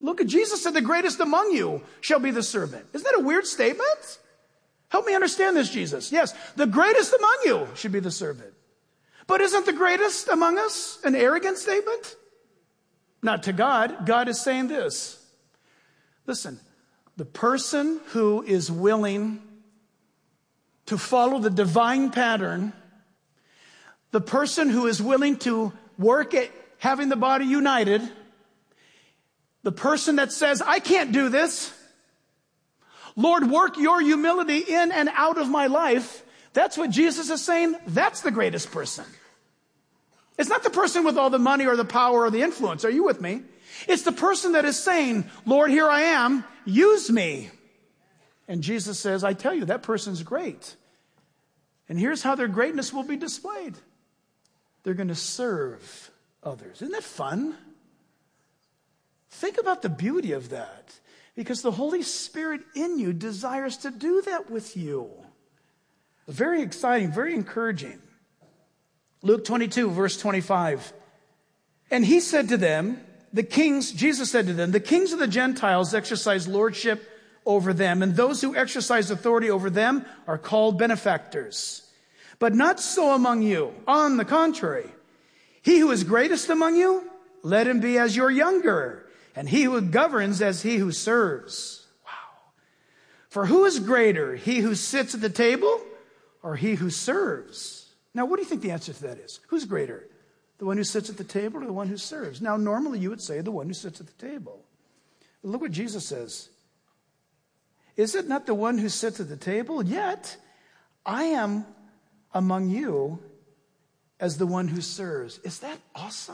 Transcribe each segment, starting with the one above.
Look at Jesus said, the greatest among you shall be the servant. Isn't that a weird statement? Help me understand this, Jesus. Yes, the greatest among you should be the servant. But isn't the greatest among us an arrogant statement? Not to God. God is saying this. Listen, the person who is willing to follow the divine pattern, the person who is willing to work at having the body united, the person that says, I can't do this. Lord, work your humility in and out of my life. That's what Jesus is saying. That's the greatest person. It's not the person with all the money or the power or the influence. Are you with me? It's the person that is saying, Lord, here I am. Use me. And Jesus says, I tell you, that person's great. And here's how their greatness will be displayed. They're going to serve others. Isn't that fun? Think about the beauty of that. Because the Holy Spirit in you desires to do that with you. Very exciting, very encouraging. Luke 22, verse 25. And he said to them, Jesus said to them, the kings of the Gentiles exercise lordship over them, and those who exercise authority over them are called benefactors. But not so among you. On the contrary, he who is greatest among you, let him be as your younger, and he who governs as he who serves. Wow. For who is greater, he who sits at the table or he who serves? Now, what do you think the answer to that is? Who's greater? The one who sits at the table or the one who serves? Now, normally you would say the one who sits at the table. But look what Jesus says. Is it not the one who sits at the table? Yet I am among you as the one who serves. Is that awesome?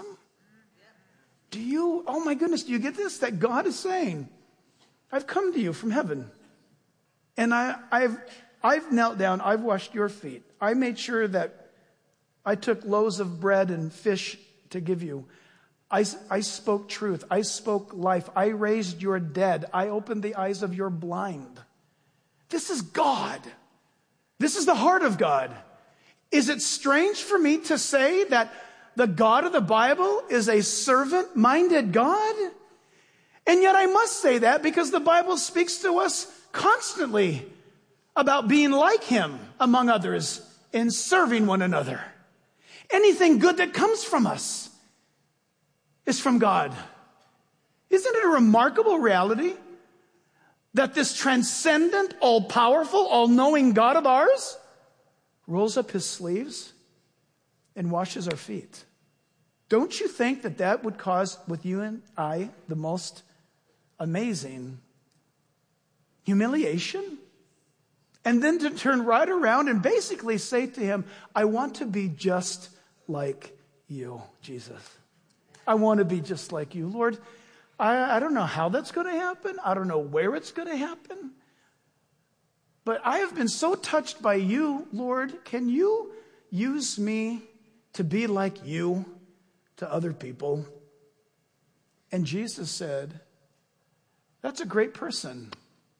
Oh my goodness, do you get this? That God is saying, I've come to you from heaven. And I've knelt down, I've washed your feet. I made sure that I took loaves of bread and fish to give you. I spoke truth. I spoke life. I raised your dead. I opened the eyes of your blind. This is God. This is the heart of God. Is it strange for me to say that the God of the Bible is a servant-minded God? And yet I must say that because the Bible speaks to us constantly about being like him, among others, in serving one another. Anything good that comes from us is from God. Isn't it a remarkable reality that this transcendent, all-powerful, all-knowing God of ours rolls up his sleeves and washes our feet? Don't you think that that would cause, with you and I, the most amazing humiliation? And then to turn right around and basically say to him, I want to be just like you, Jesus. I want to be just like you. Lord, I don't know how that's going to happen. I don't know where it's going to happen. But I have been so touched by you, Lord. Can you use me to be like you to other people? And Jesus said, that's a great person.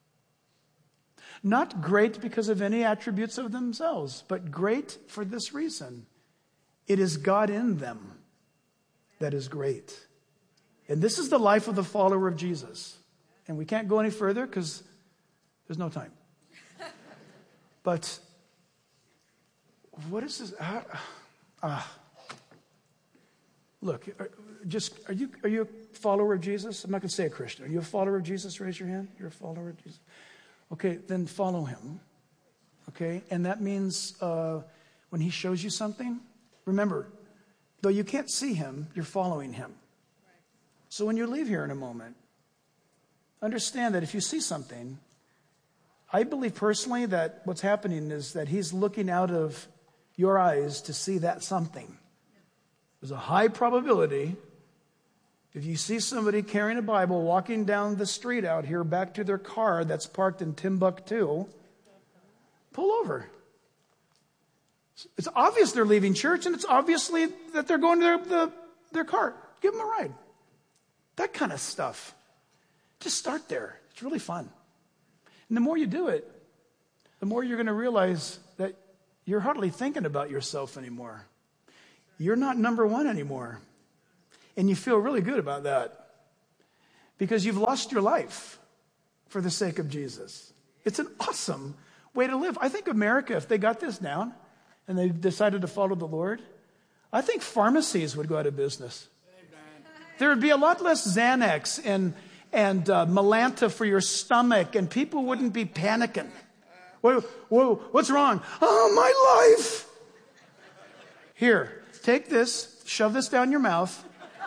Not great because of any attributes of themselves, but great for this reason. It is God in them that is great. And this is the life of the follower of Jesus. And we can't go any further because there's no time. But what is this? Look, are you a follower of Jesus? I'm not going to say a Christian. Are you a follower of Jesus? Raise your hand. You're a follower of Jesus. Okay, then follow him. Okay, and that means when he shows you something, remember, though you can't see him, you're following him. So when you leave here in a moment, understand that if you see something, I believe personally that what's happening is that he's looking out of your eyes to see that something. There's a high probability if you see somebody carrying a Bible walking down the street out here back to their car that's parked in Timbuktu, pull over. It's obvious they're leaving church, and it's obviously that they're going to their car. Give them a ride. That kind of stuff. Just start there. It's really fun. And the more you do it, the more you're going to realize that you're hardly thinking about yourself anymore. You're not number one anymore. And you feel really good about that. because you've lost your life for the sake of Jesus. It's an awesome way to live. I think America, if they got this down and they decided to follow the Lord, I think pharmacies would go out of business. There would be a lot less Xanax and Melanta for your stomach, and people wouldn't be panicking. Whoa, what's wrong? Oh, my life. Here, take this, shove this down your mouth.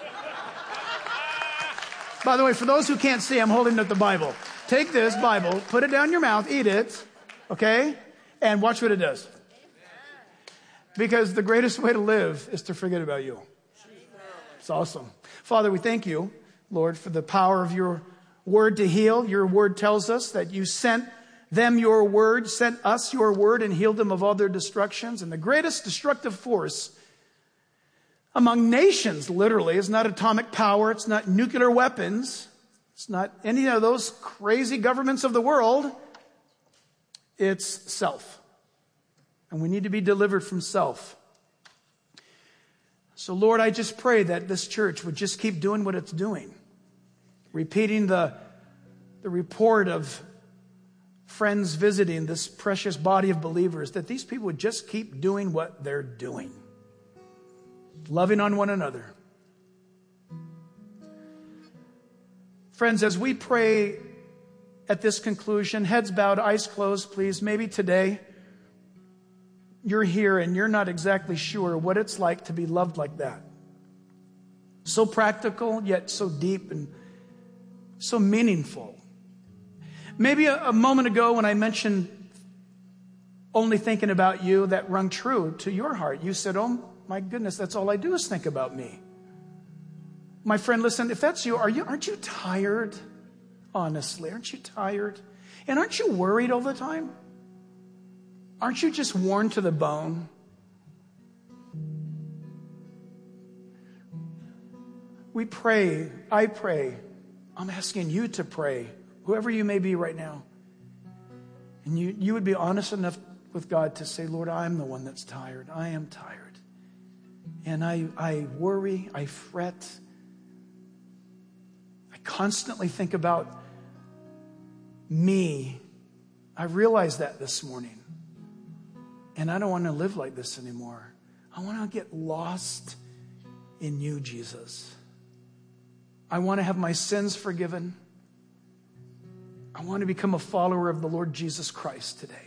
By the way, for those who can't see, I'm holding up the Bible. Take this Bible, put it down your mouth, eat it, okay? And watch what it does. Because the greatest way to live is to forget about you. It's awesome. Father, we thank you, Lord, for the power of your word to heal. Your word tells us that you sent them your word, sent us your word, and healed them of all their destructions. And the greatest destructive force among nations, literally, is not atomic power. It's not nuclear weapons. It's not any of those crazy governments of the world. It's self. And we need to be delivered from self. So, Lord, I just pray that this church would just keep doing what it's doing. Repeating the report of friends visiting this precious body of believers, that these people would just keep doing what they're doing. Loving on one another. Friends, as we pray at this conclusion, heads bowed, eyes closed, please. Maybe today you're here and you're not exactly sure what it's like to be loved like that. So practical, yet so deep and so meaningful. Maybe a moment ago when I mentioned only thinking about you, that rung true to your heart. You said, oh my goodness, that's all I do is think about me. My friend, listen, if that's you, aren't you tired? Honestly, aren't you tired? And aren't you worried all the time? Aren't you just worn to the bone? We pray, I pray, I'm asking you to pray, whoever you may be right now. And you would be honest enough with God to say, Lord, I'm the one that's tired. I am tired. And I worry, I fret. I constantly think about me. I realized that this morning. And I don't want to live like this anymore. I want to get lost in you, Jesus. I want to have my sins forgiven. I want to become a follower of the Lord Jesus Christ today.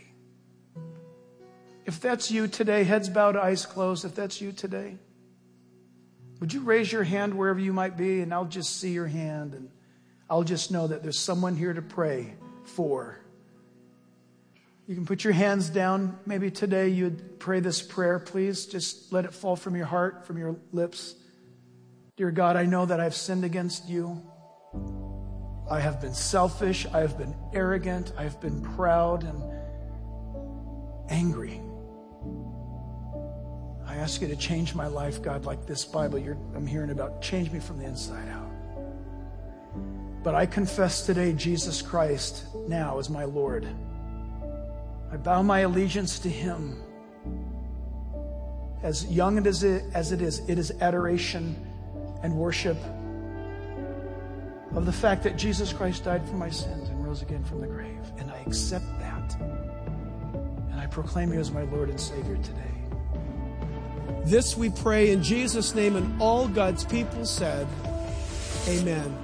If that's you today, heads bowed, eyes closed, if that's you today, would you raise your hand wherever you might be, and I'll just see your hand, and I'll just know that there's someone here to pray for. You can put your hands down. Maybe today you'd pray this prayer, please. Just let it fall from your heart, from your lips. Dear God, I know that I've sinned against you. I have been selfish. I have been arrogant. I have been proud and angry. I ask you to change my life, God, like this Bible I'm hearing about. Change me from the inside out. But I confess today Jesus Christ now as my Lord. I bow my allegiance to him. As young as it is adoration and worship of the fact that Jesus Christ died for my sins and rose again from the grave. And I accept that. And I proclaim you as my Lord and Savior today. This we pray in Jesus' name, and all God's people said, amen.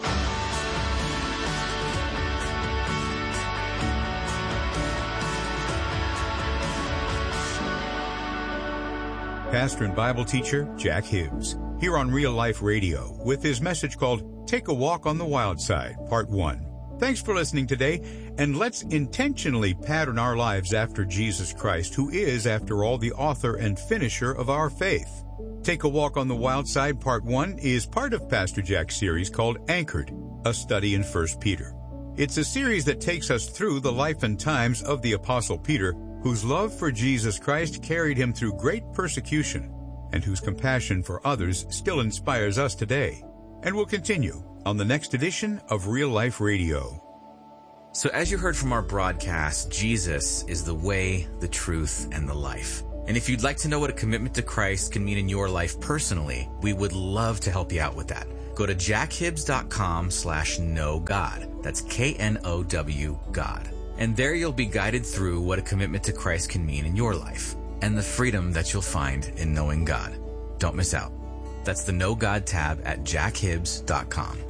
Pastor and Bible teacher Jack Hibbs, here on Real Life Radio, with his message called Take a Walk on the Wild Side, Part 1. Thanks for listening today, and let's intentionally pattern our lives after Jesus Christ, who is, after all, the author and finisher of our faith. Take a Walk on the Wild Side, Part 1 is part of Pastor Jack's series called Anchored, a study in 1 Peter. It's a series that takes us through the life and times of the Apostle Peter, whose love for Jesus Christ carried him through great persecution, and whose compassion for others still inspires us today. And we'll continue on the next edition of Real Life Radio. So as you heard from our broadcast, Jesus is the way, the truth, and the life. And if you'd like to know what a commitment to Christ can mean in your life personally, we would love to help you out with that. Go to jackhibbs.com/knowgod. That's KNOW God. And there you'll be guided through what a commitment to Christ can mean in your life and the freedom that you'll find in knowing God. Don't miss out. That's the Know God tab at jackhibbs.com.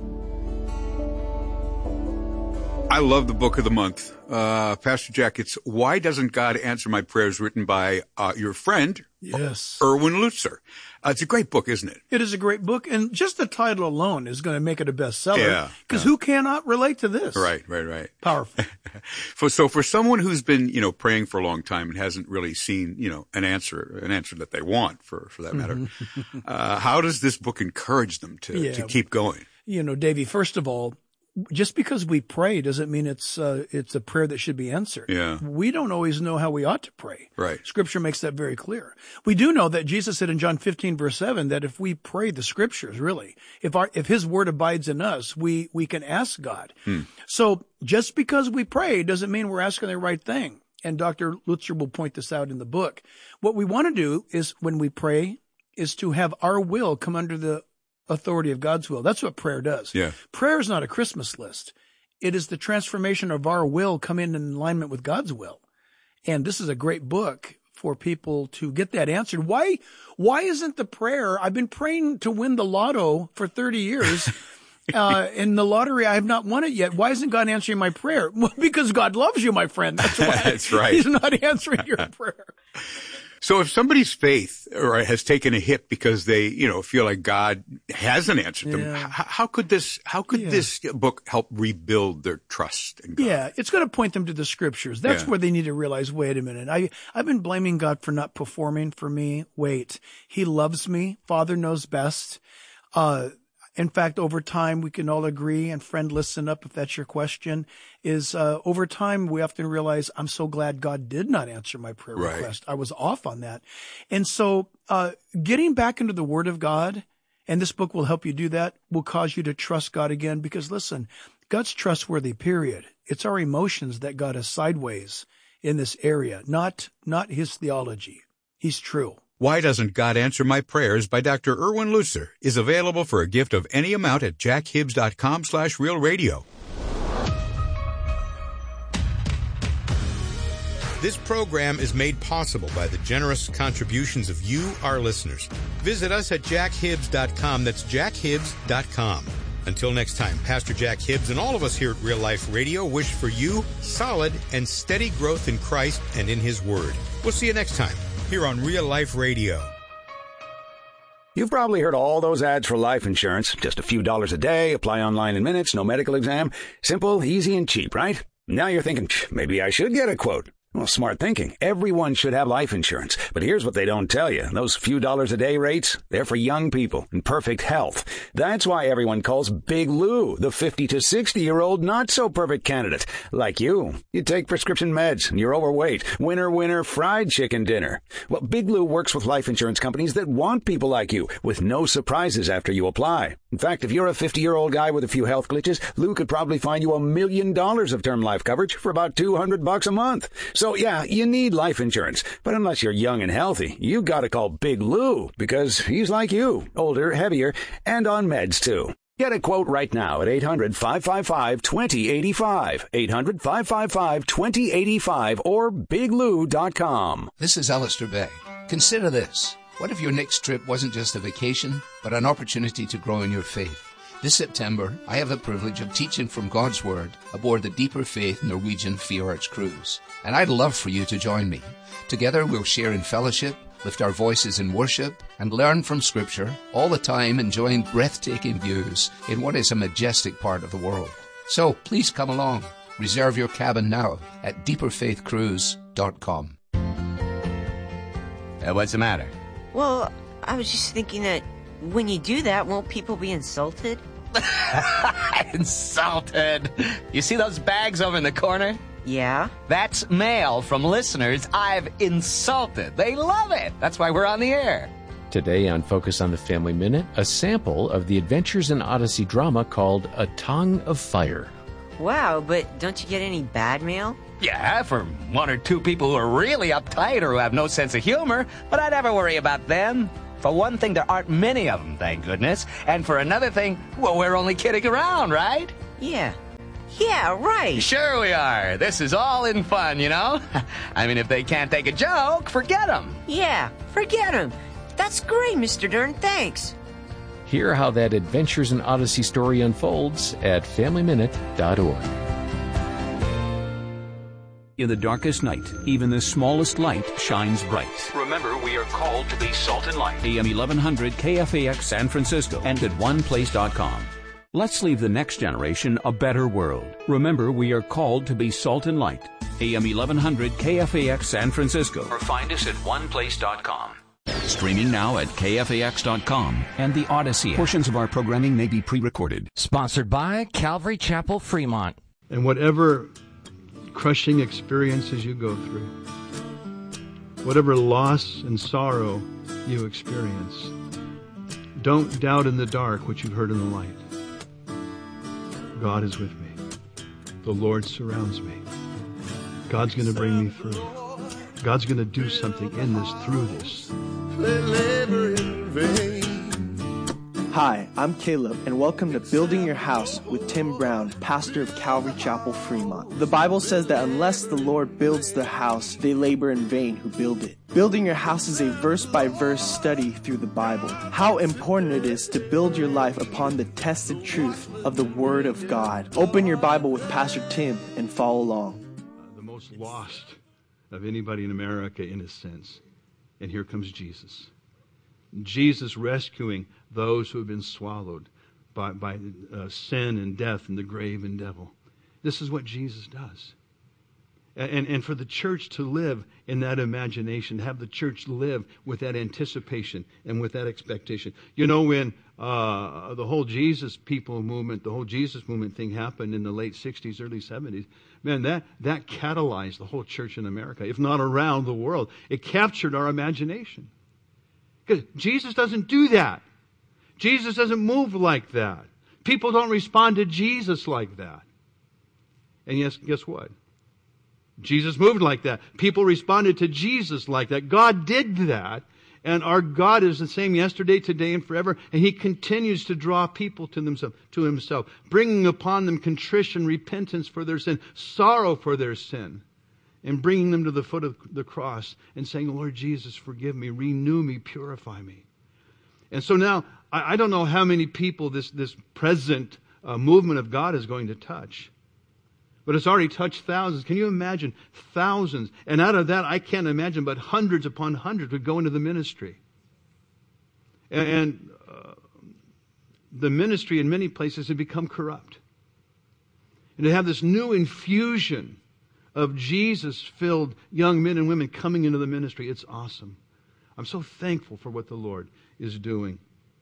I love the book of the month. Pastor Jack, it's Why Doesn't God Answer My Prayers, written by your friend, Yes. Erwin Lutzer. It's a great book, isn't it? It is a great book, and just the title alone is going to make it a bestseller. Yeah. Because who cannot relate to this? Right. Powerful. So for someone who's been, praying for a long time and hasn't really seen, an answer that they want for that matter, how does this book encourage them to keep going? Davey, first of all, just because we pray doesn't mean it's a prayer that should be answered. Yeah. We don't always know how we ought to pray. Right. Scripture makes that very clear. We do know that Jesus said in John 15 verse 7 that if we pray the Scriptures, really, if His Word abides in us, we can ask God. So just because we pray doesn't mean we're asking the right thing. And Dr. Lutzer will point this out in the book. What we want to do is, when we pray, is to have our will come under the authority of God's will. That's what prayer does. Yeah. Prayer is not a Christmas list. It is the transformation of our will come in alignment with God's will. And this is a great book for people to get that answered. Why isn't the prayer, I've been praying to win the lotto for 30 years. In the lottery, I have not won it yet. Why isn't God answering my prayer? Well, because God loves you, my friend. That's why. That's right. He's not answering your prayer. So if somebody's faith has taken a hit because they, feel like God hasn't answered them, how could this book help rebuild their trust in God? Yeah, it's going to point them to the Scriptures. That's where they need to realize, wait a minute, I've been blaming God for not performing for me. Wait, He loves me. Father knows best. In fact, over time, we can all agree, and friend, listen up if that's your question, is over time, we often realize, I'm so glad God did not answer my prayer request. I was off on that. And so getting back into the Word of God, and this book will help you do that, will cause you to trust God again, because listen, God's trustworthy, period. It's our emotions that got us sideways in this area, not His theology. He's true. Why Doesn't God Answer My Prayers by Dr. Erwin Lutzer is available for a gift of any amount at jackhibbs.com/realradio. This program is made possible by the generous contributions of you, our listeners. Visit us at jackhibbs.com. That's jackhibbs.com. Until next time, Pastor Jack Hibbs and all of us here at Real Life Radio wish for you solid and steady growth in Christ and in His Word. We'll see you next time here on Real Life Radio. You've probably heard all those ads for life insurance. Just a few dollars a day, apply online in minutes, no medical exam. Simple, easy, and cheap, right? Now you're thinking, maybe I should get a quote. Well, smart thinking. Everyone should have life insurance. But here's what they don't tell you. Those few dollars a day rates, they're for young people in perfect health. That's why everyone calls Big Lou the 50 to 60-year-old not-so-perfect candidate. Like you. You take prescription meds, and you're overweight. Winner, fried chicken dinner. Well, Big Lou works with life insurance companies that want people like you, with no surprises after you apply. In fact, if you're a 50-year-old guy with a few health glitches, Lou could probably find you $1 million of term life coverage for about $200 a month. So, yeah, you need life insurance. But unless you're young and healthy, you gotta call Big Lou, because he's like you, older, heavier, and on meds, too. Get a quote right now at 800-555-2085, 800-555-2085, or biglou.com. This is Alistair Begg. Consider this. What if your next trip wasn't just a vacation, but an opportunity to grow in your faith? This September, I have the privilege of teaching from God's Word aboard the Deeper Faith Norwegian Fjords cruise. And I'd love for you to join me. Together we'll share in fellowship, lift our voices in worship, and learn from Scripture, all the time enjoying breathtaking views in what is a majestic part of the world. So please come along. Reserve your cabin now at deeperfaithcruise.com. What's the matter? Well, I was just thinking that when you do that, won't people be insulted? Insulted? You see those bags over in the corner? Yeah? That's mail from listeners I've insulted. They love it. That's why we're on the air. Today on Focus on the Family Minute, a sample of the Adventures in Odyssey drama called A Tongue of Fire. Wow, but don't you get any bad mail? Yeah, for one or two people who are really uptight or who have no sense of humor, but I never worry about them. For one thing, there aren't many of them, thank goodness. And for another thing, well, we're only kidding around, right? Yeah. Yeah, right. Sure we are. This is all in fun, you know? I mean, if they can't take a joke, forget them. Yeah, forget him. That's great, Mr. Dern. Thanks. Hear how that Adventures in Odyssey story unfolds at FamilyMinute.org. In the darkest night, even the smallest light shines bright. Remember, we are called to be salt and light. AM 1100 KFAX San Francisco and at oneplace.com. Let's leave the next generation a better world. Remember, we are called to be salt and light. AM 1100 KFAX San Francisco. Or find us at oneplace.com. Streaming now at KFAX.com and the Odyssey. Portions of our programming may be pre-recorded. Sponsored by Calvary Chapel, Fremont. And whatever crushing experiences you go through, whatever loss and sorrow you experience, don't doubt in the dark what you've heard in the light. God is with me. The Lord surrounds me. God's going to bring me through. God's going to do something in this, through this. Hi, I'm Caleb, and welcome to Building Your House with Tim Brown, pastor of Calvary Chapel, Fremont. The Bible says that unless the Lord builds the house, they labor in vain who build it. Building your house is a verse-by-verse study through the Bible. How important it is to build your life upon the tested truth of the Word of God. Open your Bible with Pastor Tim and follow along. The most lost of anybody in America, in a sense. And here comes Jesus. Jesus rescuing those who have been swallowed by sin and death and the grave and devil. This is what Jesus does. And for the church to live in that imagination, have the church live with that anticipation and with that expectation. You know, when the whole Jesus people movement, the whole Jesus movement thing happened in the late 60s, early 70s, man, that catalyzed the whole church in America, if not around the world. It captured our imagination. Because Jesus doesn't do that. Jesus doesn't move like that. People don't respond to Jesus like that. And yes, guess what? Jesus moved like that. People responded to Jesus like that. God did that. And our God is the same yesterday, today, and forever. And He continues to draw people to Himself, bringing upon them contrition, repentance for their sin, sorrow for their sin, and bringing them to the foot of the cross and saying, Lord Jesus, forgive me, renew me, purify me. And so now, I don't know how many people this present movement of God is going to touch. But it's already touched thousands. Can you imagine? Thousands. And out of that, I can't imagine, but hundreds upon hundreds would go into the ministry. And the ministry in many places had become corrupt. And to have this new infusion of Jesus-filled young men and women coming into the ministry, it's awesome. I'm so thankful for what the Lord is doing.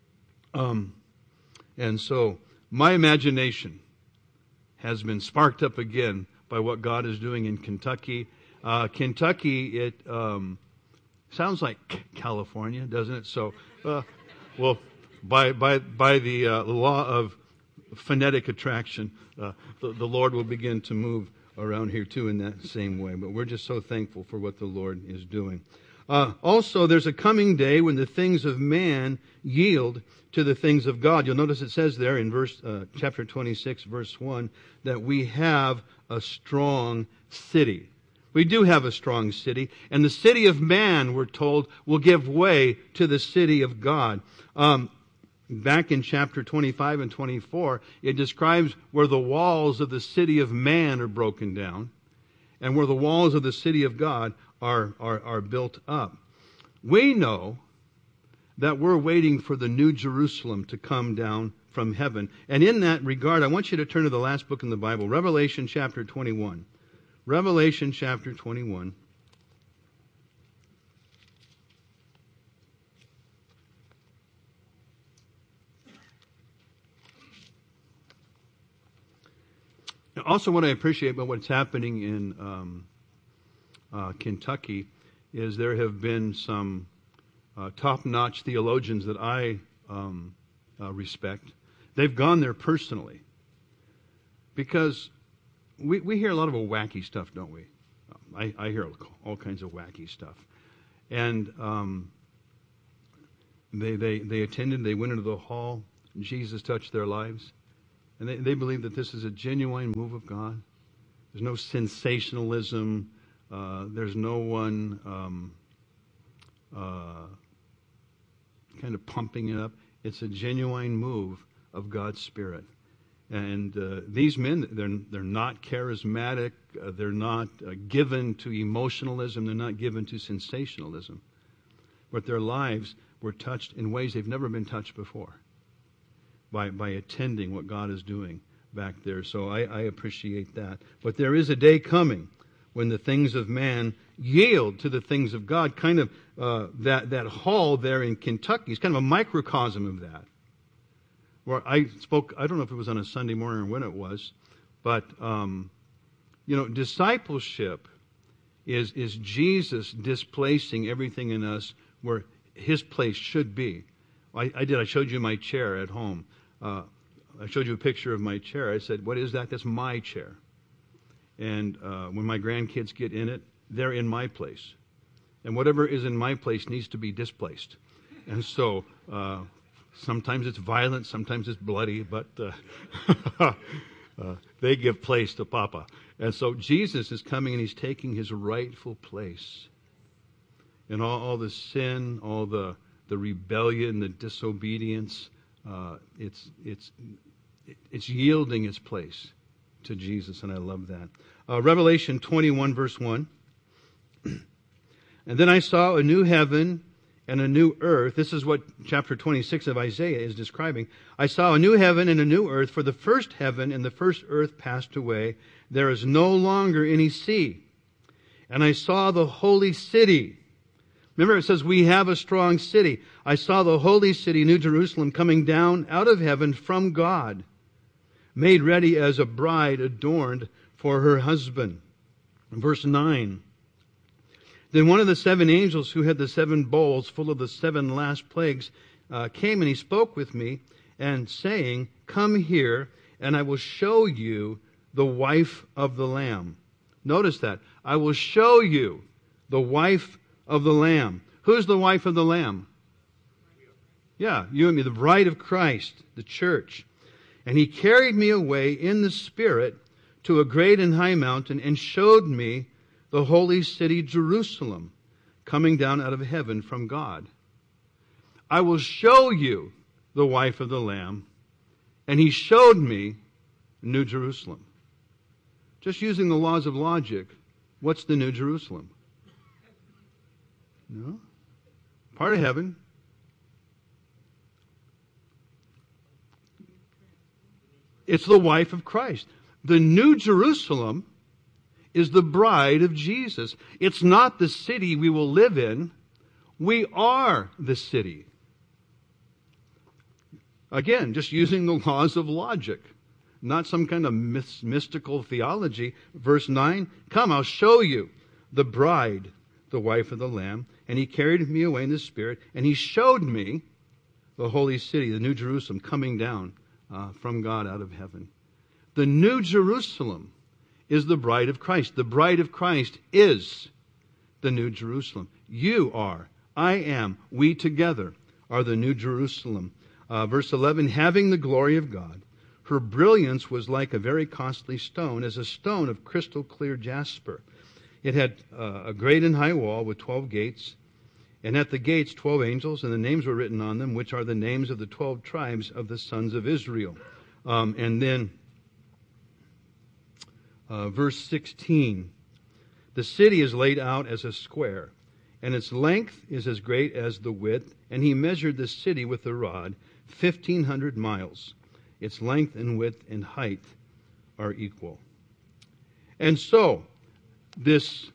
And so, my imagination has been sparked up again by what God is doing in Kentucky. Kentucky, it sounds like California, doesn't it? So, well, by the law of phonetic attraction, the Lord will begin to move around here too in that same way. But we're just so thankful for what the Lord is doing. Also, there's a coming day when the things of man yield to the things of God. You'll notice it says there in chapter 26, verse 1, that we have a strong city. We do have a strong city. And the city of man, we're told, will give way to the city of God. Back in chapter 25 and 24, it describes where the walls of the city of man are broken down and where the walls of the city of God are built up. We know that we're waiting for the new Jerusalem to come down from heaven. And in that regard, I want you to turn to the last book in the Bible, Revelation chapter 21. Revelation chapter 21. Also, what I appreciate about what's happening in Kentucky is there have been some top-notch theologians that I respect. They've gone there personally because we hear a lot of wacky stuff, don't we? I hear all kinds of wacky stuff. And they attended, they went into the hall, Jesus touched their lives. And they believe that this is a genuine move of God. There's no sensationalism. There's no one kind of pumping it up. It's a genuine move of God's Spirit. And these men, they're not charismatic. They're not given to emotionalism. They're not given to sensationalism. But their lives were touched in ways they've never been touched before by attending what God is doing back there. So I appreciate that. But there is a day coming when the things of man yield to the things of God. Kind of that hall there in Kentucky is kind of a microcosm of that. Where I spoke, I don't know if it was on a Sunday morning or when it was, but, discipleship is Jesus displacing everything in us where His place should be. I showed you my chair at home. I showed you a picture of my chair. I said, what is that? That's my chair. And when my grandkids get in it, they're in my place. And whatever is in my place needs to be displaced. And so sometimes it's violent, sometimes it's bloody, but they give place to Papa. And so Jesus is coming and He's taking His rightful place. And all the sin, all the rebellion, the disobedience, it's yielding its place to Jesus, and I love that. Revelation 21, verse 1. And then I saw a new heaven and a new earth. This is what chapter 26 of Isaiah is describing. I saw a new heaven and a new earth, for the first heaven and the first earth passed away. There is no longer any sea. And I saw the holy city. Remember, it says, we have a strong city. I saw the holy city, New Jerusalem, coming down out of heaven from God, made ready as a bride adorned for her husband. Verse 9. Then one of the seven angels who had the seven bowls full of the seven last plagues came, and he spoke with me, and saying, come here, and I will show you the wife of the Lamb. Notice that. I will show you the wife of the Lamb. Who's the wife of the Lamb? Yeah, you and me, the bride of Christ, the church. And he carried me away in the Spirit to a great and high mountain and showed me the holy city Jerusalem coming down out of heaven from God. I will show you the wife of the Lamb. And he showed me New Jerusalem. Just using the laws of logic, what's the New Jerusalem? No? Part of heaven. It's the wife of Christ. The New Jerusalem is the bride of Jesus. It's not the city we will live in. We are the city. Again, just using the laws of logic, not some kind of mystical theology. Verse 9, come, I'll show you the bride, the wife of the Lamb. And he carried me away in the Spirit, and he showed me the holy city, the New Jerusalem, coming down from God out of heaven. The New Jerusalem is the bride of Christ. The bride of Christ is the New Jerusalem. You are, I am, we together are the New Jerusalem. Verse 11, having the glory of God. Her brilliance was like a very costly stone, as a stone of crystal clear jasper. It had a great and high wall with 12 gates, and at the gates 12 angels, and the names were written on them, which are the names of the 12 tribes of the sons of Israel. And then verse 16, the city is laid out as a square, and its length is as great as the width, and he measured the city with a rod, 1,500 miles. Its length and width and height are equal. And so, let's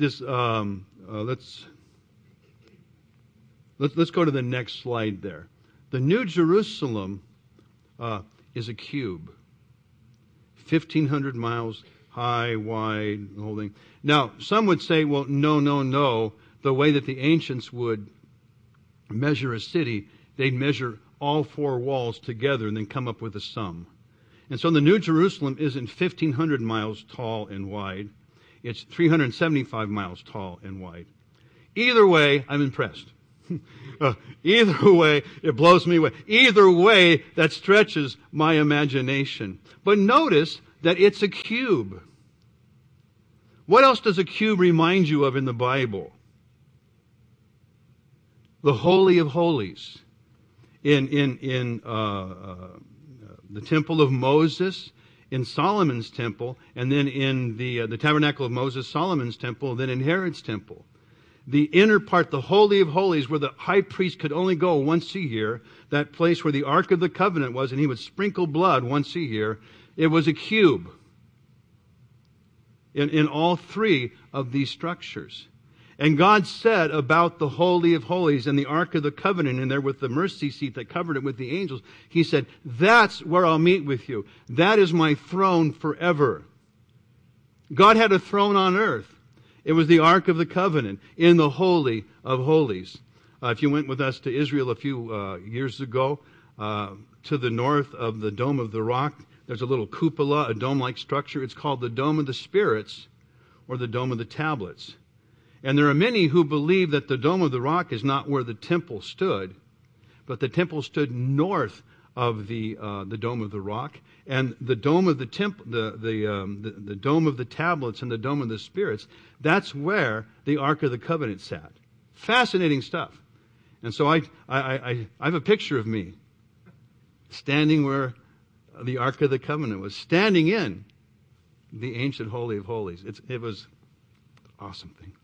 go to the next slide there. The New Jerusalem is a cube, 1,500 miles high, wide, the whole thing. Now, some would say, well, no. The way that the ancients would measure a city, they'd measure all four walls together and then come up with a sum. And so the New Jerusalem isn't 1,500 miles tall and wide. It's 375 miles tall and wide. Either way, I'm impressed. Either way, it blows me away. Either way, that stretches my imagination. But notice that it's a cube. What else does a cube remind you of in the Bible? The Holy of Holies. In the Temple of Moses, in Solomon's temple, and then in the Tabernacle of Moses, Solomon's temple, then in Herod's temple. The inner part, the Holy of Holies, where the high priest could only go once a year, that place where the Ark of the Covenant was, and he would sprinkle blood once a year, it was a cube in all three of these structures. And God said about the Holy of Holies and the Ark of the Covenant in there with the mercy seat that covered it with the angels, He said, that's where I'll meet with you. That is my throne forever. God had a throne on earth. It was the Ark of the Covenant in the Holy of Holies. If you went with us to Israel a few years ago, to the north of the Dome of the Rock, there's a little cupola, a dome-like structure. It's called the Dome of the Spirits or the Dome of the Tablets. And there are many who believe that the Dome of the Rock is not where the temple stood, but the temple stood north of the Dome of the Rock, and the Dome of the temple, the Dome of the Tablets, and the Dome of the Spirits. That's where the Ark of the Covenant sat. Fascinating stuff. And so I have a picture of me standing where the Ark of the Covenant was, standing in the ancient Holy of Holies. It was an awesome thing.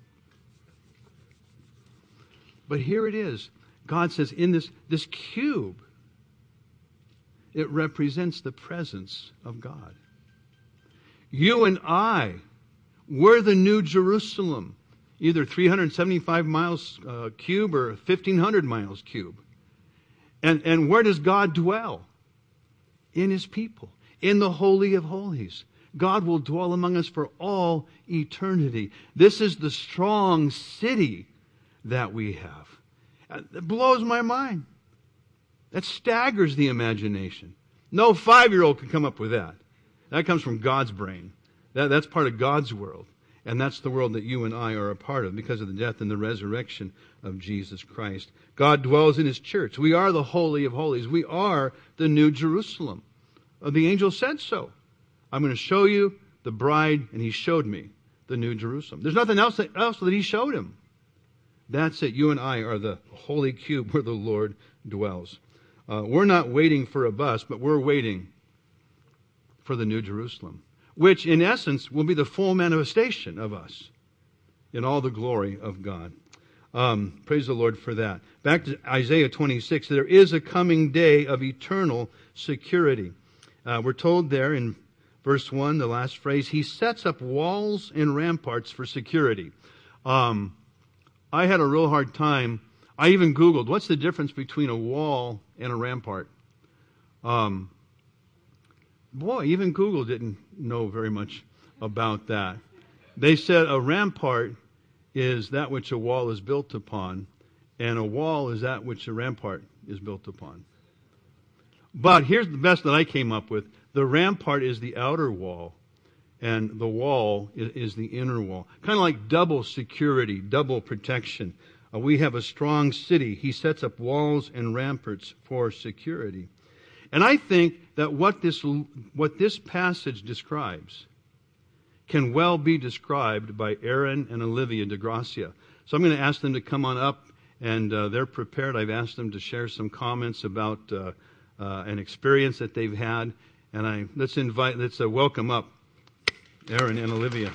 But here it is. God says in this cube, it represents the presence of God. You and I, we're the New Jerusalem, either 375 miles cube or 1,500 miles cube. And where does God dwell? In His people, in the Holy of Holies. God will dwell among us for all eternity. This is the strong city that we have. It blows my mind. That staggers the imagination. No 5-year-old could come up with that. That comes from God's brain. That's part of God's world. And that's the world that you and I are a part of because of the death and the resurrection of Jesus Christ. God dwells in His church. We are the Holy of Holies. We are the New Jerusalem. The angel said so. I'm going to show you the bride, and He showed me the New Jerusalem. There's nothing else that He showed him. That's it. You and I are the holy cube where the Lord dwells. We're not waiting for a bus, but we're waiting for the New Jerusalem, which in essence will be the full manifestation of us in all the glory of God. Praise the Lord for that. Back to Isaiah 26, there is a coming day of eternal security. We're told there in verse 1, the last phrase, He sets up walls and ramparts for security. I had a real hard time. I even Googled, what's the difference between a wall and a rampart? Even Google didn't know very much about that. They said a rampart is that which a wall is built upon, and a wall is that which a rampart is built upon. But here's the best that I came up with. The rampart is the outer wall, and the wall is the inner wall. Kind of like double security, double protection. We have a strong city. He sets up walls and ramparts for security. And I think that what this passage describes can well be described by Aaron and Olivia DeGracia. So I'm going to ask them to come on up, and they're prepared. I've asked them to share some comments about an experience that they've had. And let's welcome up Aaron and Olivia.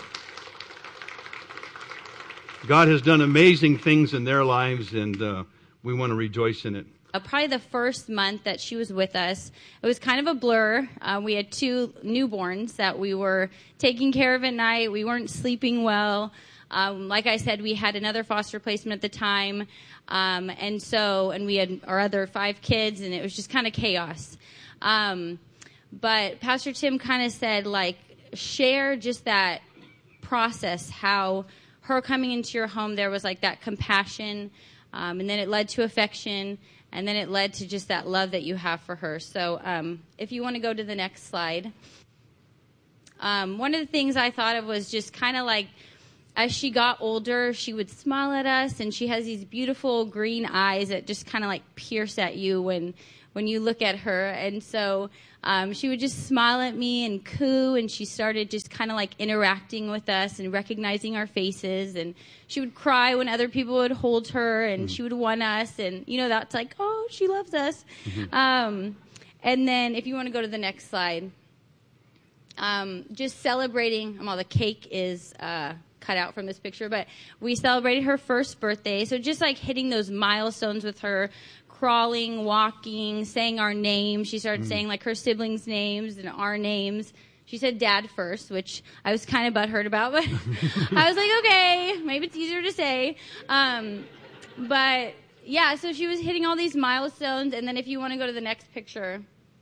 God has done amazing things in their lives, and we want to rejoice in it. Probably the first month that she was with us, it was kind of a blur. We had 2 newborns that we were taking care of at night. We weren't sleeping well. Like I said, we had another foster placement at the time. And we had our other 5 kids, and it was just kind of chaos. But Pastor Tim kind of said, share just that process, how her coming into your home, there was that compassion, and then it led to affection. And then it led to just that love that you have for her. So if you want to go to the next slide. One of the things I thought of was just kind of like, as she got older, she would smile at us, and she has these beautiful green eyes that just kind of like pierce at you when you look at her. And so she would just smile at me and coo, and she started just kind of like interacting with us and recognizing our faces. And she would cry when other people would hold her, and she would want us. And, that's like, oh, she loves us. And then if you want to go to the next slide, just celebrating, the cake is cut out from this picture, but we celebrated her first birthday. So just like hitting those milestones with her, crawling, walking, saying our names. She started saying like her siblings' names and our names. She said dad first, which I was kind of butthurt about, but I was like, okay, maybe it's easier to say. But yeah, so she was hitting all these milestones. And then if you want to go to the next picture,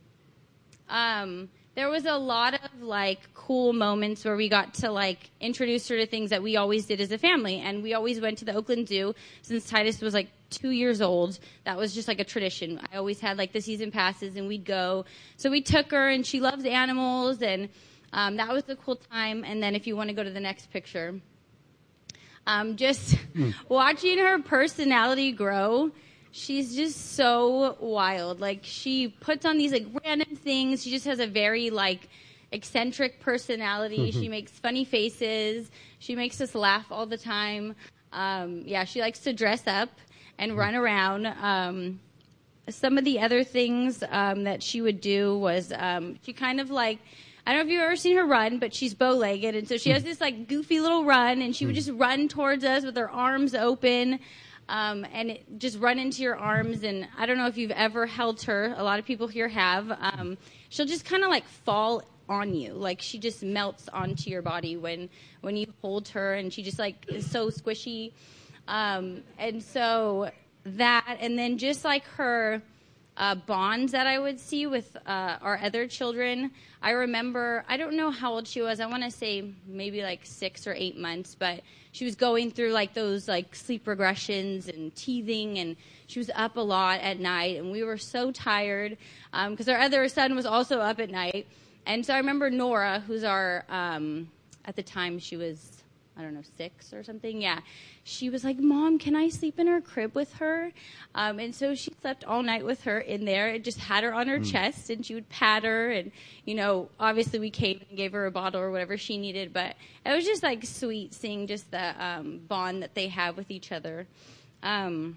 there was a lot of like cool moments where we got to like introduce her to things that we always did as a family. And we always went to the Oakland Zoo since Titus was like 2 years old. That was just like a tradition. I always had like the season passes and we'd go. So we took her, and she loves animals, and that was a cool time. And then if you want to go to the next picture, just watching her personality grow. She's just so wild. Like, she puts on these like random things. She just has a very like eccentric personality. She makes funny faces. She makes us laugh all the time. She likes to dress up and run around. Some of the other things that she would do was she kind of like, I don't know if you've ever seen her run, but she's bow-legged. And so she has this like goofy little run, and she would just run towards us with her arms open. And just run into your arms. And I don't know if you've ever held her. A lot of people here have. She'll just kind of like fall on you. Like, she just melts onto your body when you hold her, and she just like is so squishy. And so that, and then just like her bonds that I would see with our other children. I remember, I don't know how old she was. I want to say maybe like 6 or 8 months, but she was going through like those like sleep regressions and teething, and she was up a lot at night, and we were so tired because our other son was also up at night. And so I remember Nora, who's our, at the time she was, 6 or something. Yeah. She was like, Mom, can I sleep in her crib with her? And so she slept all night with her in there. It just had her on her chest, and she would pat her. And, obviously we came and gave her a bottle or whatever she needed. But it was just like sweet seeing just the bond that they have with each other. And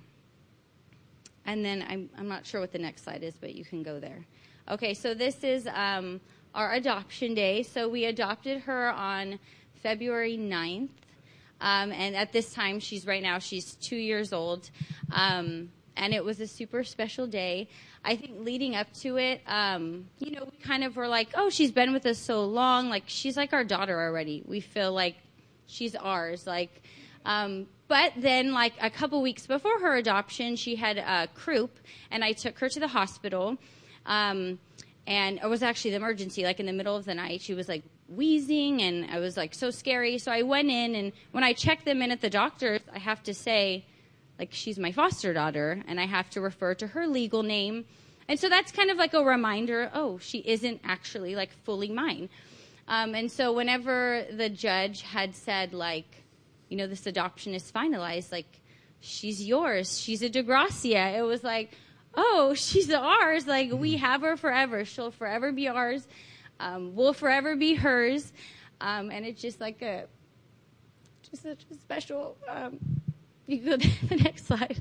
then I'm not sure what the next slide is, but you can go there. Okay, so this is our adoption day. So we adopted her on February 9th. And at this time, she's 2 years old. And it was a super special day. I think leading up to it, we kind of were like, oh, she's been with us so long. Like, she's like our daughter already. We feel like she's ours. But then, like, a couple weeks before her adoption, she had croup, and I took her to the hospital. And it was actually the emergency, like, in the middle of the night. She was, like, wheezing, and I was like so scary. So I went in, and when I checked them in at the doctor's, I have to say, like, she's my foster daughter, and I have to refer to her legal name. And so that's kind of like a reminder, oh, she isn't actually like fully mine. And so whenever the judge had said, like, this adoption is finalized, like, she's yours, she's a DeGracia, it was like, oh, she's ours, like, we have her forever, she'll forever be ours. Will forever be hers, and it's just like just such a special. You can go to the next slide.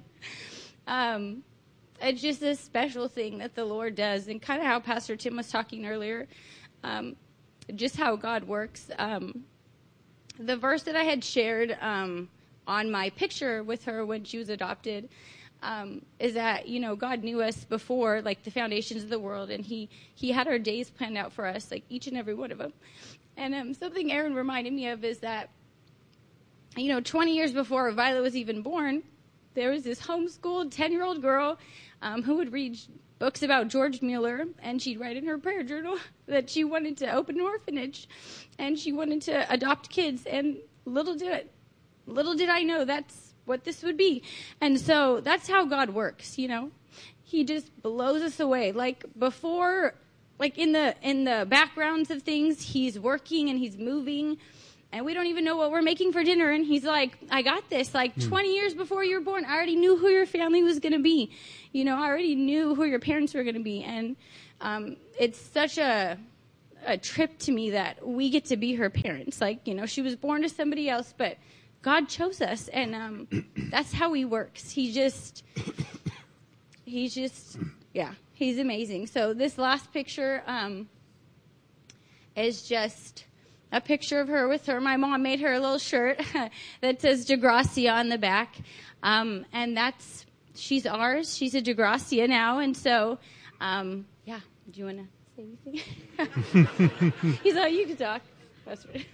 It's just a special thing that the Lord does, and kind of how Pastor Tim was talking earlier, just how God works. The verse that I had shared on my picture with her when she was adopted. Is that, God knew us before, like, the foundations of the world, and he had our days planned out for us, like, each and every one of them. And something Aaron reminded me of is that, 20 years before Violet was even born, there was this homeschooled 10-year-old girl who would read books about George Mueller, and she'd write in her prayer journal that she wanted to open an orphanage, and she wanted to adopt kids, and little did I know that's what this would be. And so that's how God works, he just blows us away. Like before, like in the backgrounds of things, he's working and he's moving, and we don't even know what we're making for dinner. And he's like, I got this. Like 20 years before you were born, I already knew who your family was going to be. You know, I already knew who your parents were going to be. And it's such a trip to me that we get to be her parents. Like, you know, she was born to somebody else, but God chose us. And that's how he works. He's just, yeah, he's amazing. So this last picture is just a picture of her with her. My mom made her a little shirt that says DeGracia on the back. And she's ours. She's a DeGracia now. And so, yeah, do you want to say anything? He's like, you can talk. That's right.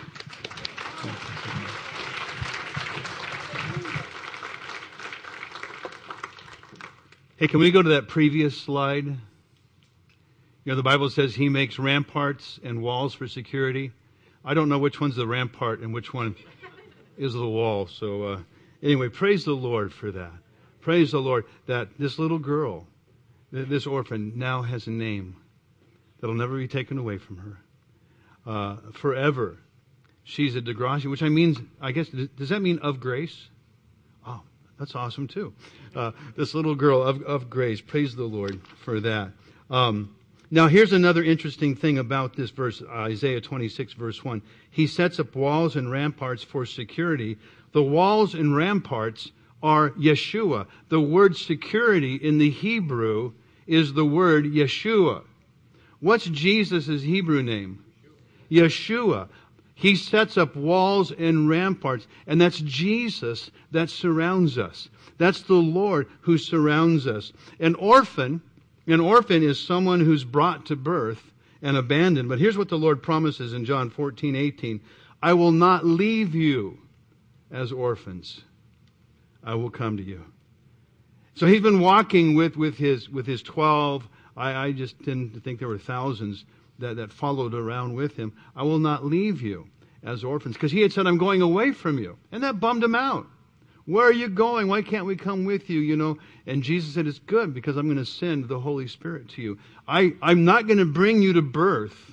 Hey, can we go to that previous slide? You know, the Bible says he makes ramparts and walls for security. I don't know which one's the rampart and which one is the wall. So anyway, praise the Lord for that. Praise the Lord that this little girl, this orphan, now has a name that'll never be taken away from her. Forever. She's a DeGracia, which I guess, does that mean of grace? Oh, that's awesome too. This little girl of grace. Praise the Lord for that. Now, here's another interesting thing about this verse, Isaiah 26, verse 1. He sets up walls and ramparts for security. The walls and ramparts are Yeshua. The word security in the Hebrew is the word Yeshua. What's Jesus' Hebrew name? Yeshua. He sets up walls and ramparts, and that's Jesus that surrounds us. That's the Lord who surrounds us. An orphan is someone who's brought to birth and abandoned. But here's what the Lord promises in John 14:18. I will not leave you as orphans. I will come to you. So he's been walking with his 12. I just didn't think there were thousands that followed around with him. I will not leave you as orphans. Because he had said, I'm going away from you. And that bummed him out. Where are you going? Why can't we come with you? You know, and Jesus said, it's good because I'm going to send the Holy Spirit to you. I'm not going to bring you to birth.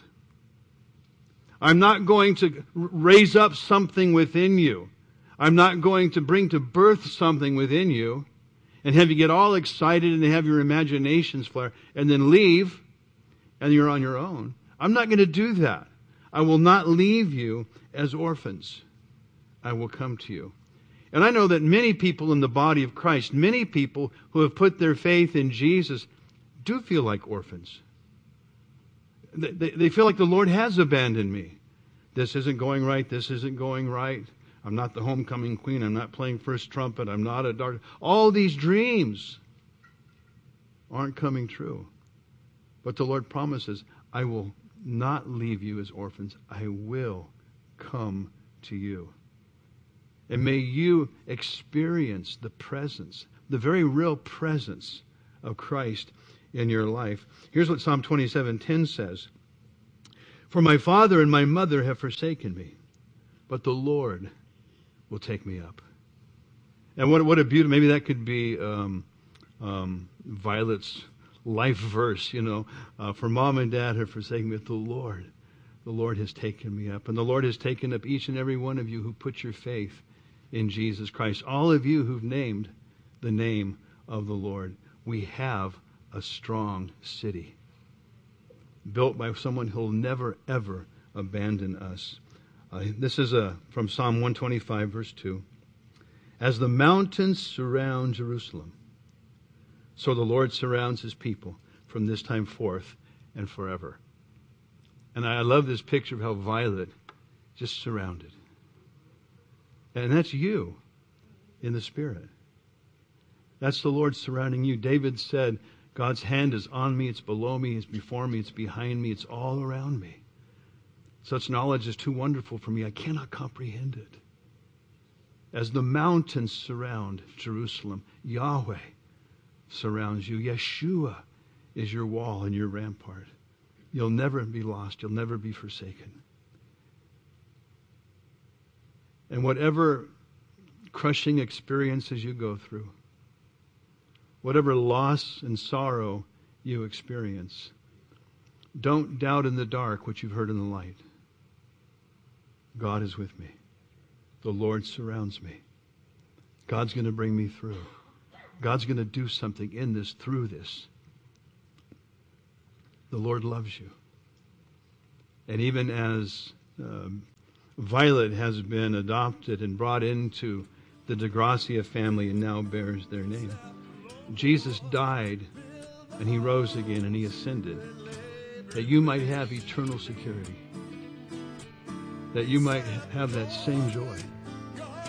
I'm not going to raise up something within you. I'm not going to bring to birth something within you and have you get all excited and have your imaginations flare and then leave and you're on your own. I'm not going to do that. I will not leave you as orphans. I will come to you. And I know that many people in the body of Christ, many people who have put their faith in Jesus, do feel like orphans. They feel like the Lord has abandoned me. This isn't going right. This isn't going right. I'm not the homecoming queen. I'm not playing first trumpet. I'm not a dark. All these dreams aren't coming true. But the Lord promises, I will not leave you as orphans. I will come to you. And may you experience the presence, the very real presence of Christ in your life. Here's what Psalm 27:10 says. For my father and my mother have forsaken me, but the Lord will take me up. And what a beauty, maybe that could be Violet's life verse, you know. For mom and dad have forsaken me, but the Lord has taken me up. And the Lord has taken up each and every one of you who put your faith in Jesus Christ. All of you who've named the name of the Lord. We have a strong city built by someone who'll never, ever abandon us. This is from Psalm 125, verse 2. As the mountains surround Jerusalem, so the Lord surrounds his people from this time forth and forever. And I love this picture of how Violet just surrounded. And that's you in the Spirit. That's the Lord surrounding you. David said, God's hand is on me, it's below me, it's before me, it's behind me, it's all around me. Such knowledge is too wonderful for me. I cannot comprehend it. As the mountains surround Jerusalem, Yahweh surrounds you. Yeshua is your wall and your rampart. You'll never be lost. You'll never be forsaken. And whatever crushing experiences you go through, whatever loss and sorrow you experience, don't doubt in the dark what you've heard in the light. God is with me. The Lord surrounds me. God's going to bring me through. God's going to do something in this, through this. The Lord loves you. And even as Violet has been adopted and brought into the DeGracia family and now bears their name, Jesus died and he rose again and he ascended, that you might have eternal security, that you might have that same joy.